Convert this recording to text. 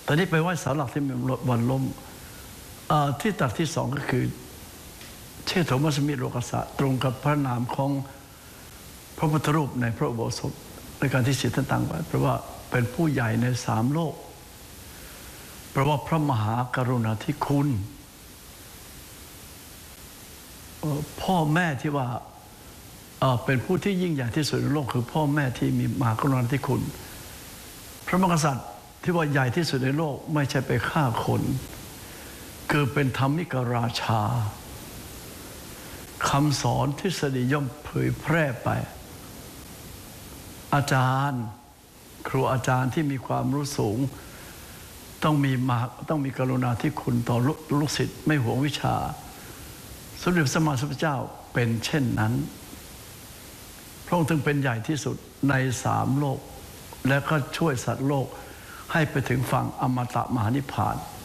ตอนนี้ไปไหว้เสาหลักที่มีวันล้มที่ตัดที่สองก็คือเชษฐโธมัสมิโลกัสสะตรงกับพระนามของพระพุทธรูปในพระอุโบสถในการที่ศิษย์ท่านตั้งไว้เพราะว่าเป็นผู้ใหญ่ในสามโลกเพราะว่าพระมหากรุณาธิคุณพ่อแม่ที่ว่าเป็นผู้ที่ยิ่งใหญ่ที่สุดในโลกคือพ่อแม่ที่มีมหากรุณาธิคุณพระมหากษัตริย์ที่ว่าใหญ่ที่สุดในโลกไม่ใช่ไปฆ่าคนคือเป็นธรรมิกราชาคำสอนทฤษฎีย่อมเผยแพร่ไปอาจารย์ครูอาจารย์ที่มีความรู้สูงต้องมีกรุณาธิคุณต่อลูกศิษย์ไม่หวงวิชาสมเด็จพระสัมมาสัมพุทธเจ้าเป็นเช่นนั้นพระองค์ถึงเป็นใหญ่ที่สุดในสามโลกและก็ช่วยสัตว์โลกให้ไปถึงฝั่งอมตะมหานิพพาน